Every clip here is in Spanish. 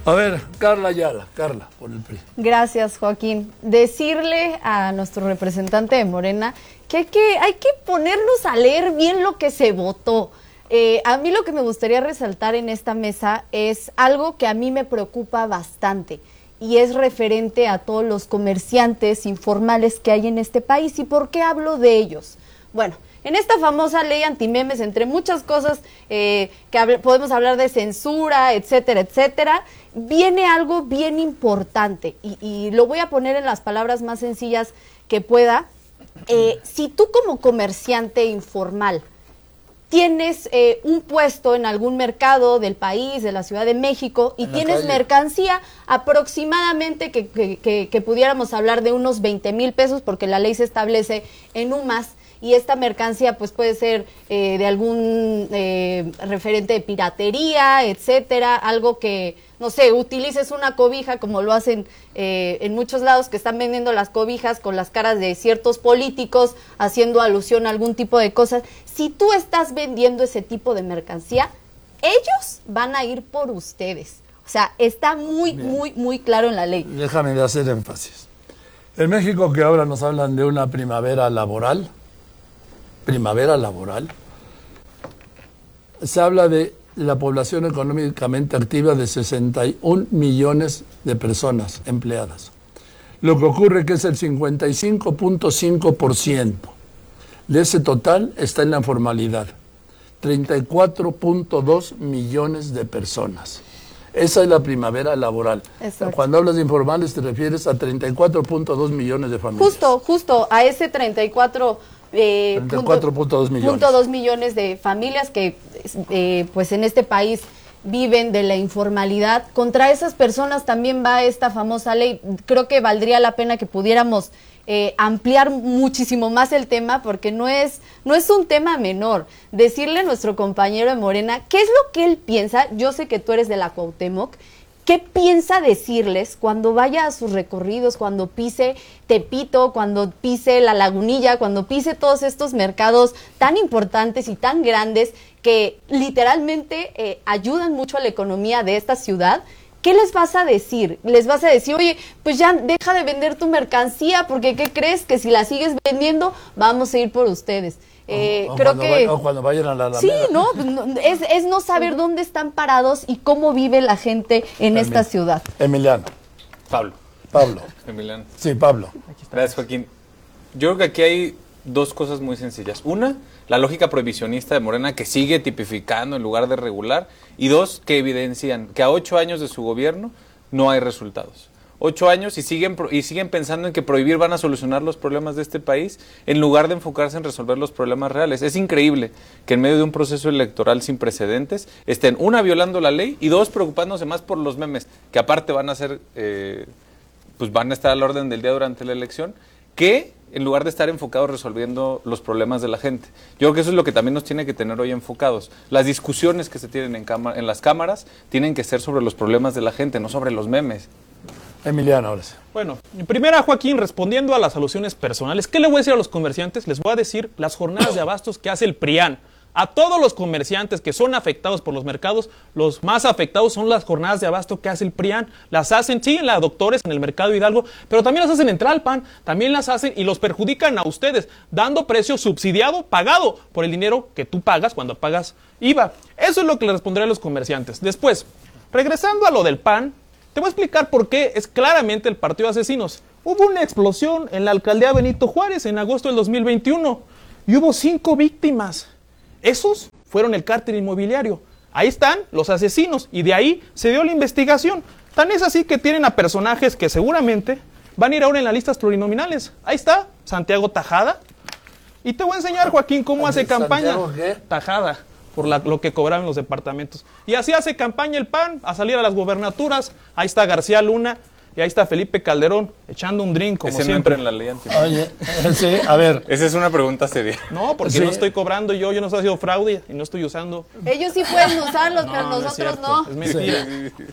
A ver, Carla Ayala, Carla, por el PRI. Gracias, Joaquín. Decirle a nuestro representante de Morena que hay que ponernos a leer bien lo que se votó. A mí lo que me gustaría resaltar en esta mesa es algo que a mí me preocupa bastante y es referente a todos los comerciantes informales que hay en este país. ¿Y por qué hablo de ellos? Bueno, en esta famosa ley antimemes, entre muchas cosas podemos hablar de censura, etcétera, etcétera, viene algo bien importante y lo voy a poner en las palabras más sencillas que pueda. Si tú como comerciante informal tienes un puesto en algún mercado del país, de la Ciudad de México, y tienes mercancía aproximadamente que pudiéramos hablar de unos 20,000 pesos, porque la ley se establece en UMAS, y esta mercancía pues puede ser de algún referente de piratería, etcétera, algo que, no sé, utilices una cobija como lo hacen en muchos lados, que están vendiendo las cobijas con las caras de ciertos políticos, haciendo alusión a algún tipo de cosas. Si tú estás vendiendo ese tipo de mercancía, ellos van a ir por ustedes. O sea, está muy claro en la ley. Déjame de hacer énfasis. En México, que ahora nos hablan de una primavera laboral, se habla de la población económicamente activa de 61 millones de personas empleadas. Lo que ocurre es que es el 55.5% de ese total está en la informalidad. 34.2 millones de personas. Esa es la primavera laboral. Exacto. Cuando hablas de informales te refieres a 34.2 millones de familias. Justo a ese 34.2 millones de familias que pues en este país viven de la informalidad. Contra esas personas también va esta famosa ley. Creo que valdría la pena que pudiéramos ampliar muchísimo más el tema, porque no es un tema menor. Decirle a nuestro compañero de Morena qué es lo que él piensa. Yo sé que tú eres de la Cuauhtémoc. ¿Qué piensa decirles cuando vaya a sus recorridos, cuando pise Tepito, cuando pise La Lagunilla, cuando pise todos estos mercados tan importantes y tan grandes que literalmente ayudan mucho a la economía de esta ciudad? ¿Qué les vas a decir? Les vas a decir, oye, pues ya deja de vender tu mercancía, porque ¿qué crees? Que si la sigues vendiendo, vamos a ir por ustedes. Creo que cuando vayan a la Alameda. Sí, no, es no saber dónde están parados y cómo vive la gente en esta ciudad. Emiliano. Pablo. Emiliano. Sí, Pablo. Gracias, Joaquín. Yo creo que aquí hay dos cosas muy sencillas. Una, la lógica prohibicionista de Morena, que sigue tipificando en lugar de regular. Y dos, que evidencian que a 8 años de su gobierno no hay resultados. 8 años y siguen pensando en que prohibir van a solucionar los problemas de este país en lugar de enfocarse en resolver los problemas reales. Es increíble que en medio de un proceso electoral sin precedentes estén, una, violando la ley, y dos, preocupándose más por los memes, que aparte van a ser, pues van a estar al orden del día durante la elección, que en lugar de estar enfocados resolviendo los problemas de la gente. Yo creo que eso es lo que también nos tiene que tener hoy enfocados. Las discusiones que se tienen en las cámaras tienen que ser sobre los problemas de la gente, no sobre los memes. Emiliano, ahora sí. Bueno, en primera, Joaquín, respondiendo a las alusiones personales, ¿qué le voy a decir a los comerciantes? Les voy a decir las jornadas de abastos que hace el PRIAN. A todos los comerciantes que son afectados por los mercados, los más afectados son las jornadas de abasto que hace el PRIAN. Las hacen, sí, en la Doctores, en el Mercado Hidalgo, pero también las hacen en Tlalpan, también las hacen y los perjudican a ustedes, dando precio subsidiado, pagado por el dinero que tú pagas cuando pagas IVA. Eso es lo que le responderé a los comerciantes. Después, regresando a lo del PAN, te voy a explicar por qué es claramente el partido de asesinos. Hubo una explosión en la alcaldía Benito Juárez en agosto del 2021 y hubo 5 víctimas. Esos fueron el cártel inmobiliario. Ahí están los asesinos y de ahí se dio la investigación. Tan es así que tienen a personajes que seguramente van a ir ahora en las listas plurinominales. Ahí está Santiago Tajada. Y te voy a enseñar, Joaquín, cómo hace campaña. Tajada, por lo que cobraban los departamentos. Y así hace campaña el PAN, a salir a las gubernaturas. Ahí está García Luna y ahí está Felipe Calderón, echando un drink, como siempre. No entra en la ley anti. Oye, sí, a ver. Esa es una pregunta seria. No, porque no estoy cobrando yo no estoy haciendo fraude y no estoy usando. Ellos sí pueden usarlos, pero nosotros no. Es mentira.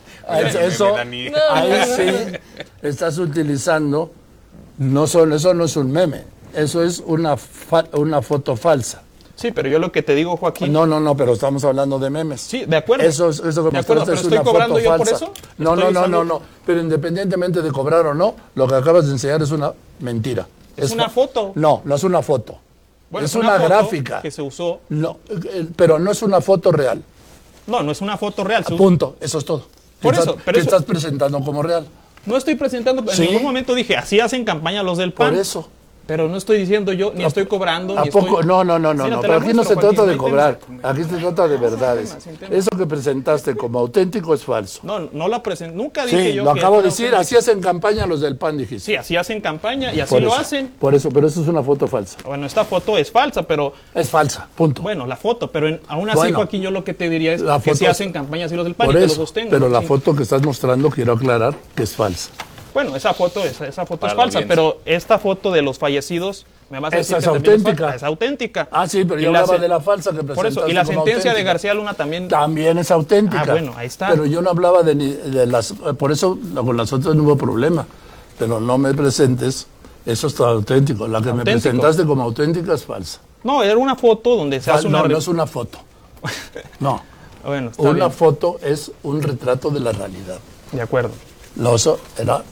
Eso, ahí sí estás utilizando, eso no es un meme, eso es una foto falsa. Sí, pero yo lo que te digo, Joaquín... No, pero estamos hablando de memes. Sí, de acuerdo. Eso que mostraste es una foto falsa. No. Pero independientemente de cobrar o no, lo que acabas de enseñar es una mentira. Es una foto. No es una foto. Bueno, es una foto gráfica. Que se usó. No, pero no es una foto real. No es una foto real. Punto, eso es todo. ¿Qué estás presentando como real? No estoy presentando, en ningún momento dije, así hacen campaña los del PAN. Por eso. Pero no estoy diciendo yo, ni estoy cobrando. ¿A poco? No. Pero aquí no se trata de cobrar. Aquí se trata de verdades. Eso que presentaste como auténtico es falso. No la presenté. Nunca dije yo. Sí, lo acabo de decir. Así hacen campaña los del PAN, dijiste. Sí, así hacen campaña y así lo hacen. Por eso, pero eso es una foto falsa. Bueno, esta foto es falsa, pero. Es falsa, punto. Bueno, la foto, pero aún así, Joaquín, yo lo que te diría es que sí hacen campaña así los del PAN por y eso, que lo sostengan. Pero la foto que estás mostrando, quiero aclarar que es falsa. Bueno, esa foto es falsa, pero esta foto de los fallecidos, me vas a decir esa que es auténtica. Es auténtica. Ah, sí, pero yo hablaba de la falsa que presentaste. Por eso, y la sentencia de García Luna también. También es auténtica. Ah, bueno, ahí está. Pero yo no hablaba de las. Por eso con las otras no hubo problema. Pero no me presentes. Eso es auténtico. La que me presentaste como auténtica es falsa. No, era una foto donde se hace una. No es una foto. No. Bueno, está una bien. foto es un retrato de la realidad. De acuerdo. Lo oso era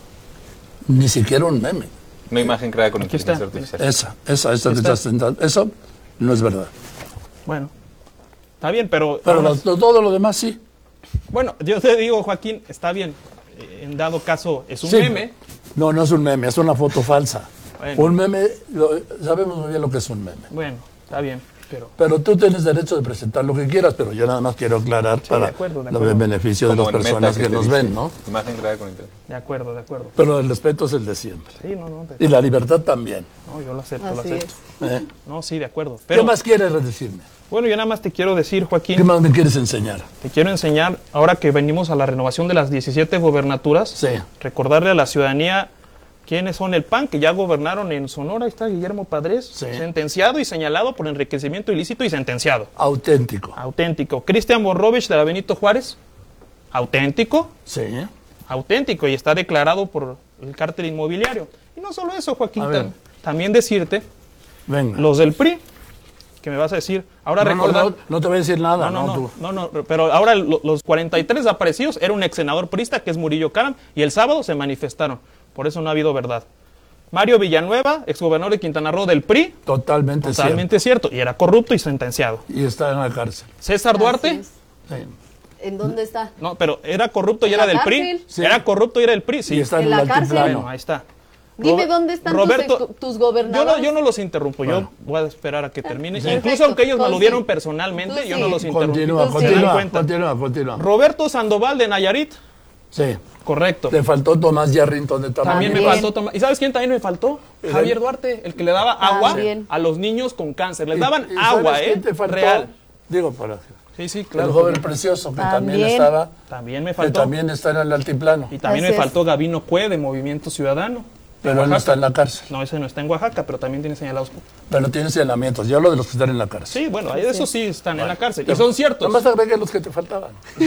ni siquiera un meme. Una imagen creada con inteligencia artificial. Esa que estás sentando. Eso no es verdad. Bueno, está bien, pero todo lo demás sí. Bueno, yo te digo, Joaquín, está bien. En dado caso, es un meme. No es un meme, es una foto falsa. Bueno. Un meme, sabemos muy bien lo que es un meme. Bueno, está bien. Pero tú tienes derecho de presentar lo que quieras, pero yo nada más quiero aclarar para el beneficio de las personas que nos ven, ¿no? Imagen creada con inteligencia. De acuerdo. Pero el respeto es el de siempre. Sí, y la libertad también. No, yo lo acepto, No, sí, de acuerdo. Pero, ¿qué más quieres decirme? Bueno, yo nada más te quiero decir, Joaquín. ¿Qué más me quieres enseñar? Te quiero enseñar, ahora que venimos a la renovación de las 17 gobernaturas, recordarle a la ciudadanía quiénes son el PAN, que ya gobernaron en Sonora. Ahí está Guillermo Padres, sentenciado y señalado por enriquecimiento ilícito y sentenciado. Auténtico. Cristian Borrovich de la Benito Juárez, auténtico. Sí. Auténtico y está declarado por el cártel inmobiliario. Y no solo eso, Joaquín, también decirte, los del PRI, que me vas a decir, ahora recordar... No te voy a decir nada. No, pero ahora los 43 desaparecidos era un ex senador priista, que es Murillo Karam, y el sábado se manifestaron. Por eso no ha habido verdad. Mario Villanueva, exgobernador de Quintana Roo del PRI. Totalmente cierto. Y era corrupto y sentenciado. Y está en la cárcel. César Duarte. Sí. ¿En dónde está? No, pero era corrupto y era del PRI. Sí. Era corrupto y era del PRI, sí. Y está en la cárcel. Bueno, ahí está. Dime dónde están tus gobernadores. Yo no los interrumpo, yo voy a esperar a que termine. Incluso aunque ellos me aludieron personalmente, yo no los interrumpo. Continúa. Roberto Sandoval de Nayarit. Sí. Correcto. Te faltó Tomás Yarrington de Tamaulipas. También me faltó Tomás. ¿Y sabes quién también me faltó? Javier Duarte, el que le daba agua a los niños con cáncer. Les daban agua, real. Digo, para... Sí, claro. El joven precioso que también estaba. También me faltó. Que también está en el altiplano. Y también me faltó Gabino Cue de Movimiento Ciudadano. Pero él no está en la cárcel. No, ese no está en Oaxaca, pero también tiene señalados. Pero tiene señalamientos. Yo hablo de los que están en la cárcel. Sí, bueno, esos sí están en la cárcel. Y son ciertos. Nomás agregué los que te faltaban.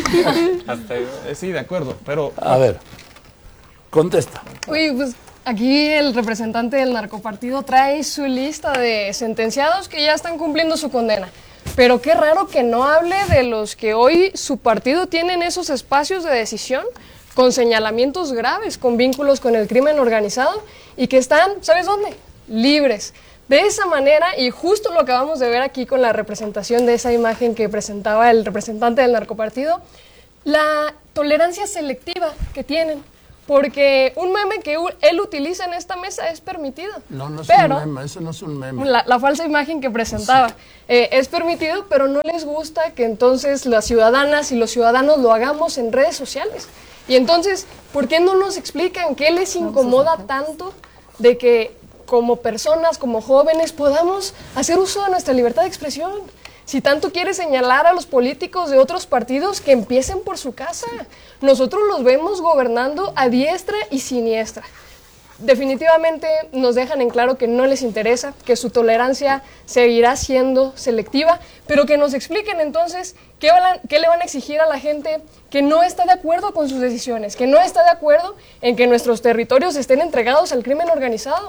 Sí, de acuerdo, pero... A ver, contesta. Uy, pues aquí el representante del narcopartido trae su lista de sentenciados que ya están cumpliendo su condena. Pero qué raro que no hable de los que hoy su partido tiene en esos espacios de decisión, con señalamientos graves, con vínculos con el crimen organizado y que están, ¿sabes dónde? Libres. De esa manera, y justo lo acabamos de ver aquí con la representación de esa imagen que presentaba el representante del narcopartido, la tolerancia selectiva que tienen. Porque un meme que él utiliza en esta mesa es permitido. No es un meme, eso no es un meme. La falsa imagen que presentaba es permitido, pero no les gusta que entonces las ciudadanas y los ciudadanos lo hagamos en redes sociales. Y entonces, ¿por qué no nos explican qué les incomoda tanto de que como personas, como jóvenes, podamos hacer uso de nuestra libertad de expresión? Si tanto quiere señalar a los políticos de otros partidos, que empiecen por su casa. Nosotros los vemos gobernando a diestra y siniestra. Definitivamente nos dejan en claro que no les interesa, que su tolerancia seguirá siendo selectiva, pero que nos expliquen entonces qué le van a exigir a la gente que no está de acuerdo con sus decisiones, que no está de acuerdo en que nuestros territorios estén entregados al crimen organizado.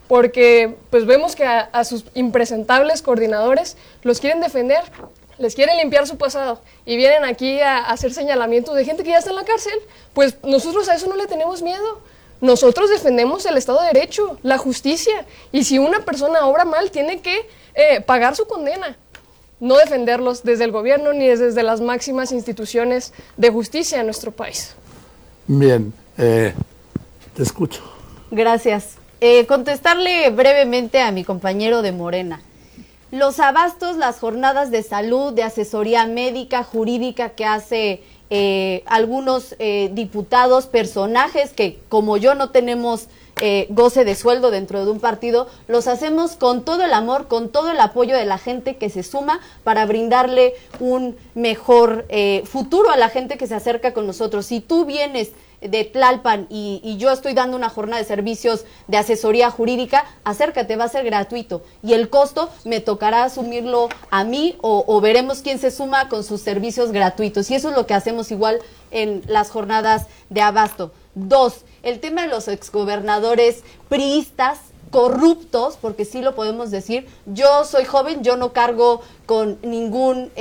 porque pues vemos que a sus impresentables coordinadores los quieren defender, les quieren limpiar su pasado y vienen aquí a hacer señalamientos de gente que ya está en la cárcel. Pues nosotros a eso no le tenemos miedo. Nosotros defendemos el Estado de Derecho, la justicia, y si una persona obra mal, tiene que pagar su condena. No defenderlos desde el gobierno ni desde las máximas instituciones de justicia en nuestro país. Bien, te escucho. Gracias. Contestarle brevemente a mi compañero de Morena. Los abastos, las jornadas de salud, de asesoría médica, jurídica que hace algunos diputados, personajes que como yo no tenemos goce de sueldo dentro de un partido, los hacemos con todo el amor, con todo el apoyo de la gente que se suma para brindarle un mejor futuro a la gente que se acerca con nosotros. Si tú vienes de Tlalpan y yo estoy dando una jornada de servicios de asesoría jurídica, acércate, va a ser gratuito y el costo me tocará asumirlo a mí o veremos quién se suma con sus servicios gratuitos, y eso es lo que hacemos igual en las jornadas de abasto. 2, el tema de los exgobernadores priistas corruptos, porque sí lo podemos decir. Yo soy joven, yo no cargo con ningún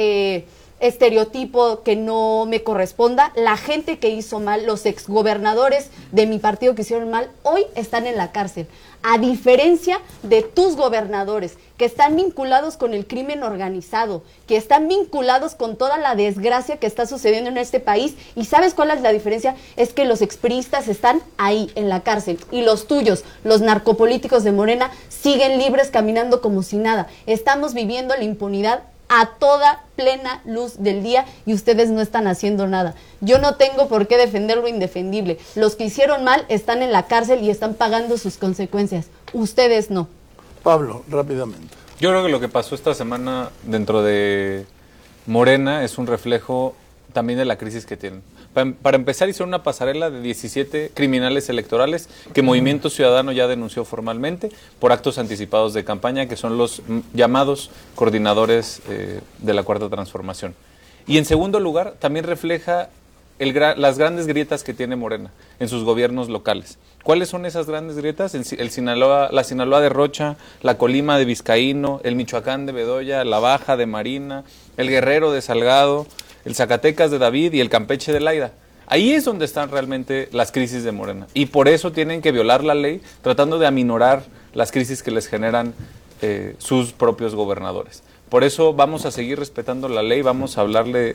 estereotipo que no me corresponda. La gente que hizo mal, los exgobernadores de mi partido que hicieron mal, hoy están en la cárcel, a diferencia de tus gobernadores que están vinculados con el crimen organizado, que están vinculados con toda la desgracia que está sucediendo en este país. ¿Y sabes cuál es la diferencia? Es que los expriistas están ahí en la cárcel y los tuyos, los narcopolíticos de Morena, siguen libres caminando como si nada. Estamos viviendo la impunidad a toda plena luz del día y ustedes no están haciendo nada. Yo no tengo por qué defender lo indefendible. Los que hicieron mal están en la cárcel y están pagando sus consecuencias. Ustedes no. Pablo, rápidamente. Yo creo que lo que pasó esta semana dentro de Morena es un reflejo también de la crisis que tienen. Para empezar, hicieron una pasarela de 17 criminales electorales que Movimiento Ciudadano ya denunció formalmente por actos anticipados de campaña, que son los llamados coordinadores de la Cuarta Transformación. Y en segundo lugar, también refleja las grandes grietas que tiene Morena en sus gobiernos locales. ¿Cuáles son esas grandes grietas? La Sinaloa de Rocha, la Colima de Vizcaíno, el Michoacán de Bedoya, la Baja de Marina, el Guerrero de Salgado, el Zacatecas de David y el Campeche de Laida. Ahí es donde están realmente las crisis de Morena. Y por eso tienen que violar la ley, tratando de aminorar las crisis que les generan sus propios gobernadores. Por eso vamos a seguir respetando la ley, vamos a hablarle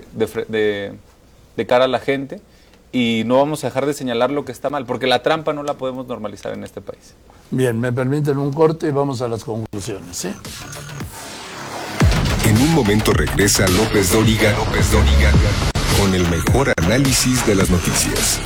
de cara a la gente y no vamos a dejar de señalar lo que está mal, porque la trampa no la podemos normalizar en este país. Bien, me permiten un corte y vamos a las conclusiones, ¿sí? En un momento regresa López Dóriga con el mejor análisis de las noticias.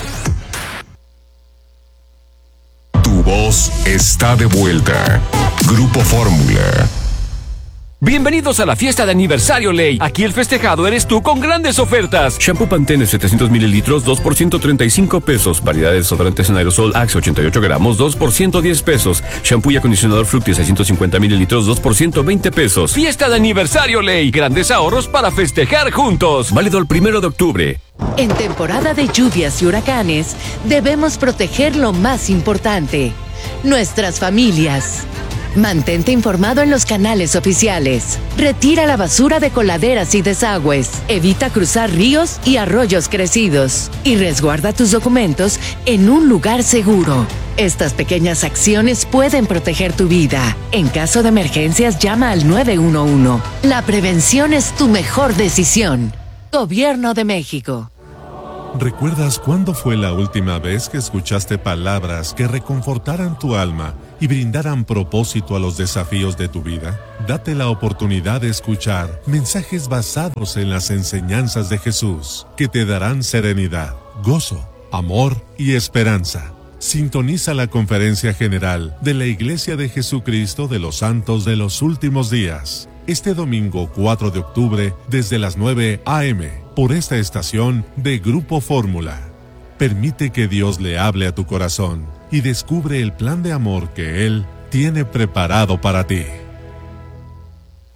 Tu voz está de vuelta. Grupo Fórmula. Bienvenidos a la fiesta de aniversario Ley. Aquí el festejado eres tú con grandes ofertas. Shampoo Pantene 700 mililitros, 2 por 135 pesos. Variedad de desodorantes en aerosol Axe 88 gramos, 2 por 110 pesos. Shampoo y acondicionador Fructis 650 mililitros, 2 por 120 pesos. Fiesta de aniversario Ley. Grandes ahorros para festejar juntos. Válido el 1 de octubre. En temporada de lluvias y huracanes, debemos proteger lo más importante: nuestras familias. Mantente informado en los canales oficiales. Retira la basura de coladeras y desagües. Evita cruzar ríos y arroyos crecidos. Y resguarda tus documentos en un lugar seguro. Estas pequeñas acciones pueden proteger tu vida. En caso de emergencias, llama al 911. La prevención es tu mejor decisión. Gobierno de México. ¿Recuerdas cuándo fue la última vez que escuchaste palabras que reconfortaran tu alma y brindaran propósito a los desafíos de tu vida? Date la oportunidad de escuchar mensajes basados en las enseñanzas de Jesús, que te darán serenidad, gozo, amor y esperanza. Sintoniza la Conferencia General de la Iglesia de Jesucristo de los Santos de los Últimos Días, este domingo 4 de octubre desde las 9 a.m., por esta estación de Grupo Fórmula. Permite que Dios le hable a tu corazón y descubre el plan de amor que Él tiene preparado para ti.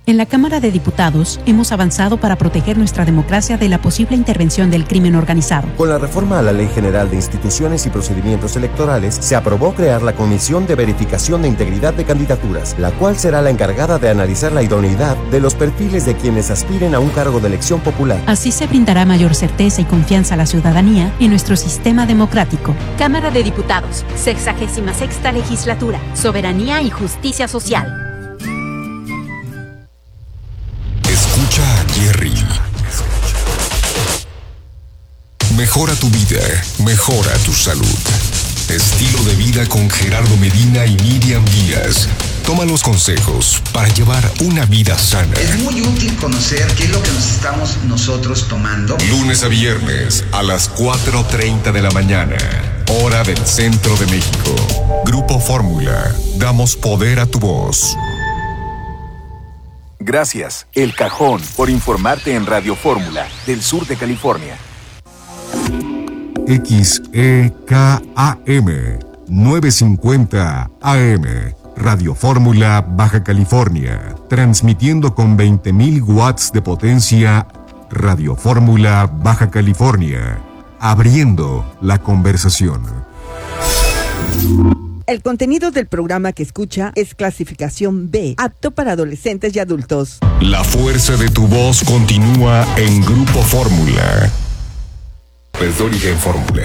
En la Cámara de Diputados hemos avanzado para proteger nuestra democracia de la posible intervención del crimen organizado. Con la reforma a la Ley General de Instituciones y Procedimientos Electorales, se aprobó crear la Comisión de Verificación de Integridad de Candidaturas, la cual será la encargada de analizar la idoneidad de los perfiles de quienes aspiren a un cargo de elección popular. Así se brindará mayor certeza y confianza a la ciudadanía en nuestro sistema democrático. Cámara de Diputados, 66ª Legislatura, Soberanía y Justicia Social. Escucha a Jerry. Mejora tu vida, mejora tu salud. Estilo de vida con Gerardo Medina y Miriam Díaz. Toma los consejos para llevar una vida sana. Es muy útil conocer qué es lo que nos estamos nosotros tomando. Lunes a viernes a las 4:30 de la mañana, hora del centro de México. Grupo Fórmula. Damos poder a tu voz. Gracias, El Cajón, por informarte en Radio Fórmula, del sur de California. XEKAM 950 AM. Radio Fórmula, Baja California. Transmitiendo con 20.000 watts de potencia. Radio Fórmula, Baja California. Abriendo la conversación. El contenido del programa que escucha es clasificación B, apto para adolescentes y adultos. La fuerza de tu voz continúa en Grupo Fórmula. López Dóriga en Fórmula.